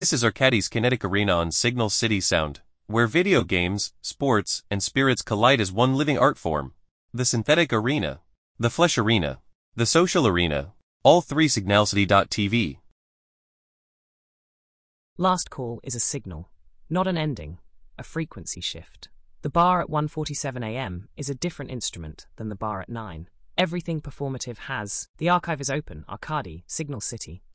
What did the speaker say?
This is Arcadis Kinetic Arena on Signal City Sound, where video games, sports, and spirits collide as one living art form. The Synthetic Arena, the Flesh Arena, the Social Arena, all three signalcity.tv. Last Call is a signal, not an ending, a frequency shift. The bar at 1:47 a.m. is a different instrument than the bar at 9. Everything performative has. The archive is open, Arcadi, Signal City.